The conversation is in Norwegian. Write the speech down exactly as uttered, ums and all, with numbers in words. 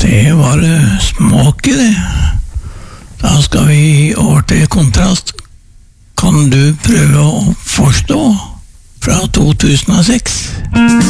Det var smak i det. Da skal vi over til kontrast. Kan du prøve å forstå fra to tusen og seks?